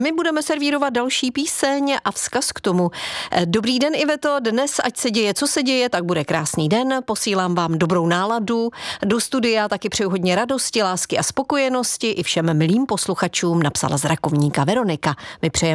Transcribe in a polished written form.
My budeme servírovat další píseň a vzkaz k tomu. Dobrý den, Iveto, dnes ať se děje, co se děje, tak bude krásný den. Posílám vám dobrou náladu. Do studia taky přeju hodně radosti, lásky a spokojenosti i všem milým posluchačům, napsala z Rakovníka Veronika. My přejeme